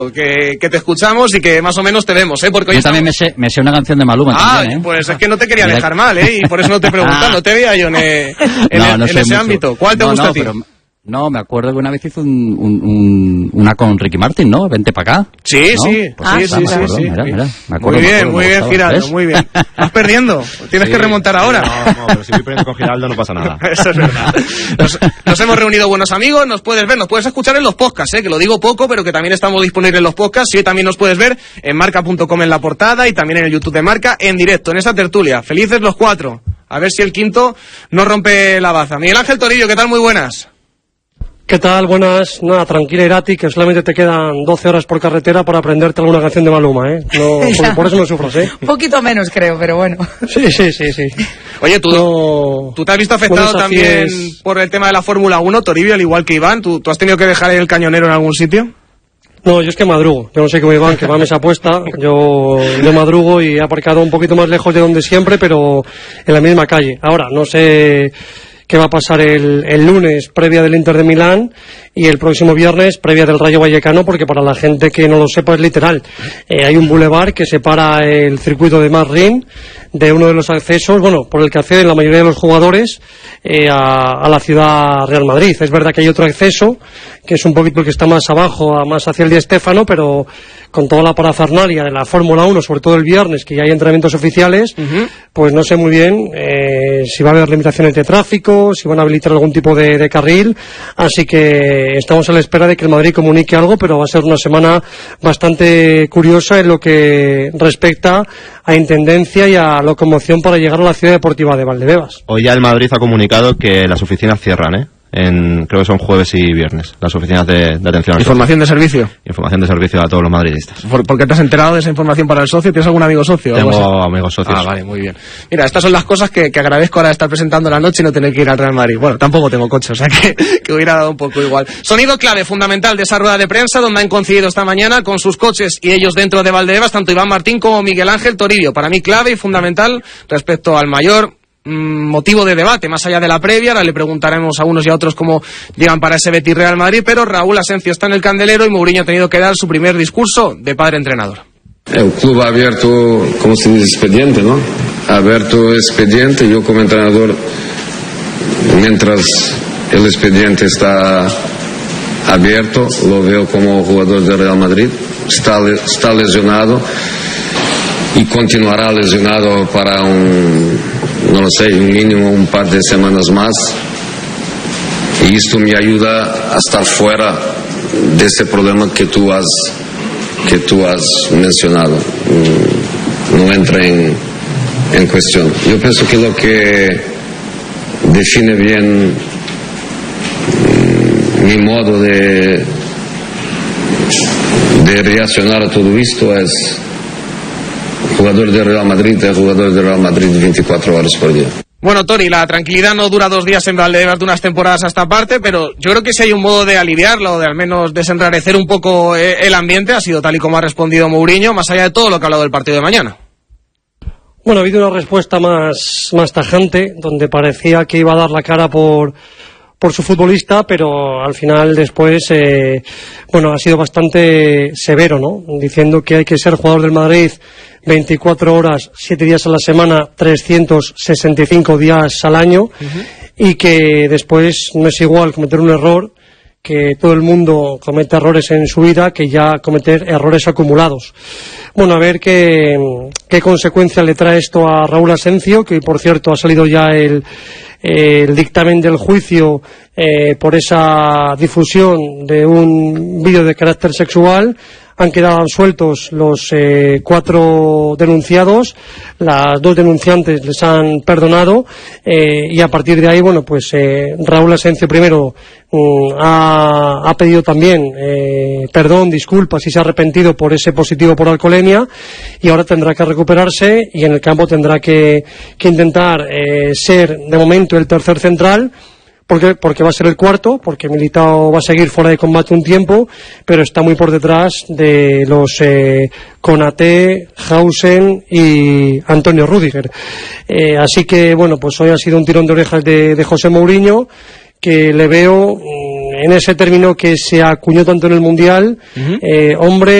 Que te escuchamos y que más o menos te vemos, porque hoy yo también me sé una canción de Maluma también, pues es que no te quería dejar mal, y por eso no te preguntaba, no te veía yo en ese ámbito. ¿Cuál te gusta a ti? Pero... No, me acuerdo que una vez hizo una con Ricky Martin, ¿no? Vente para acá. Sí, ¿no? sí. Pues sí. Mira, me acuerdo. Muy bien, Giraldo, muy bien. Vas perdiendo, tienes que remontar ahora. No, pero si voy perdiendo con Giraldo no pasa nada. Eso es verdad. Nos hemos reunido buenos amigos, nos puedes ver, nos puedes escuchar en los podcasts, que lo digo poco, pero que también estamos disponibles en los podcasts, y hoy también nos puedes ver en marca.com en la portada y también en el YouTube de Marca, en directo, en esta tertulia. Felices los 4. A ver si el quinto no rompe la baza. Miguel Ángel Torillo, ¿qué tal? Muy buenas. ¿Qué tal? Buenas. Nada, tranquila, Irati, que solamente te quedan 12 horas por carretera para aprenderte alguna canción de Maluma, No, por eso no sufras, Un poquito menos, creo, pero bueno. Sí. Oye, ¿tú te has visto afectado también por el tema de la Fórmula 1, Toribio, al igual que Iván? ¿Tú has tenido que dejar el cañonero en algún sitio? No, yo es que madrugo. Yo no sé cómo Iván, que va a mesa apuesta. Yo madrugo y he aparcado un poquito más lejos de donde siempre, pero en la misma calle. Ahora, no sé qué va a pasar el lunes, previa del Inter de Milán, y el próximo viernes, previa del Rayo Vallecano, porque para la gente que no lo sepa es literal. Hay un bulevar que separa el circuito de Mas-Rim de uno de los accesos, por el que acceden la mayoría de los jugadores a la ciudad Real Madrid. Es verdad que hay otro acceso, que es un poquito el que está más abajo, más hacia el Di Stéfano, pero con toda la parafernalia de la Fórmula 1, sobre todo el viernes, que ya hay entrenamientos oficiales, pues no sé muy bien si va a haber limitaciones de tráfico, si van a habilitar algún tipo de carril, así que estamos a la espera de que el Madrid comunique algo, pero va a ser una semana bastante curiosa en lo que respecta a intendencia y a locomoción para llegar a la ciudad deportiva de Valdebebas. Hoy ya el Madrid ha comunicado que las oficinas cierran, creo que son jueves y viernes, las oficinas de atención al ¿Información socio. de servicio? Información de servicio a todos los madridistas. ¿Por qué te has enterado de esa información para el socio? ¿Tienes algún amigo socio? Tengo amigos socios. Ah, vale, muy bien. Mira, estas son las cosas que agradezco ahora de estar presentando la noche y no tener que ir al Real Madrid. Bueno, tampoco tengo coche, o sea que hubiera dado un poco igual. Sonido clave, fundamental de esa rueda de prensa, donde han coincidido esta mañana con sus coches y ellos dentro de Valdebebas, tanto Iván Martín como Miguel Ángel Toribio. Para mí clave y fundamental respecto al mayor motivo de debate, más allá de la previa. Ahora le preguntaremos a unos y a otros cómo llegan para ese Betis Real Madrid, pero Raúl Asencio está en el candelero y Mourinho ha tenido que dar su primer discurso de padre entrenador. El club ha abierto, como se dice, expediente, ¿no? Ha abierto expediente. Yo como entrenador, mientras el expediente está abierto, lo veo como jugador de Real Madrid. Está lesionado y continuará lesionado para no lo sé, un mínimo un par de semanas más, y esto me ayuda a estar fuera de ese problema que tú has mencionado. No entra en cuestión. Yo pienso que lo que define bien mi modo de reaccionar a todo esto es jugador de Real Madrid, es jugador de Real Madrid 24 horas por día. Bueno, Tony, la tranquilidad no dura 2 días en Valdebebas de unas temporadas a esta parte, pero yo creo que si hay un modo de aliviarlo, de al menos desenrarecer un poco el ambiente, ha sido tal y como ha respondido Mourinho, más allá de todo lo que ha hablado del partido de mañana. Bueno, ha habido una respuesta más tajante, donde parecía que iba a dar la cara por su futbolista, pero al final después ha sido bastante severo, ¿no? Diciendo que hay que ser jugador del Madrid 24 horas, 7 días a la semana, 365 días al año, y que después no es igual cometer un error, que todo el mundo comete errores en su vida, que ya cometer errores acumulados. Bueno, a ver qué consecuencia le trae esto a Raúl Asencio, que por cierto ha salido ya el dictamen del juicio por esa difusión de un vídeo de carácter sexual. Han quedado absueltos los 4 denunciados, las 2 denunciantes les han perdonado, y a partir de ahí, Raúl Asencio primero ha pedido también perdón, disculpas, y se ha arrepentido por ese positivo por alcoholemia, y ahora tendrá que recuperarse y en el campo tendrá que intentar ser de momento el tercer central, porque va a ser el cuarto, porque Militao va a seguir fuera de combate un tiempo, pero está muy por detrás de los Konaté, Hausen y Antonio Rüdiger. Así que, hoy ha sido un tirón de orejas de José Mourinho, que le veo en ese término que se acuñó tanto en el Mundial, hombre